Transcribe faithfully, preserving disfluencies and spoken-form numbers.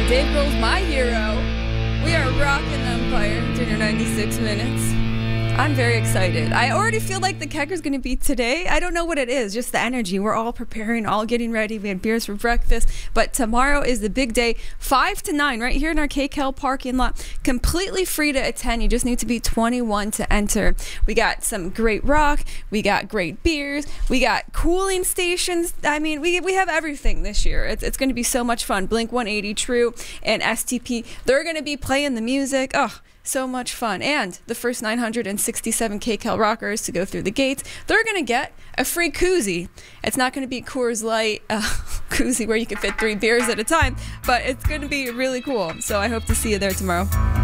Dave Grohl's my hero. We are rocking Empire during your ninety-six minutes. I'm very excited. I already feel like the kegger's going to be today. I don't know what it is, just the energy. We're all preparing, all getting ready. We had beers for breakfast, but tomorrow is the big day, five to nine, right here in our K C A L parking lot. Completely free to attend. You just need to be twenty-one to enter. We got some great rock. We got great beers. We got cooling stations. I mean, we we have everything this year. It's, it's going to be so much fun. Blink one eighty, True, and S T P. They're going to be playing the music. Oh, so much fun. And the first nine hundred sixty-seven K C A L rockers to go through the gates, they're going to get a free koozie. It's not going to be Coors Light uh, koozie where you can fit three beers at a time, but it's going to be really cool. So I hope to see you there tomorrow.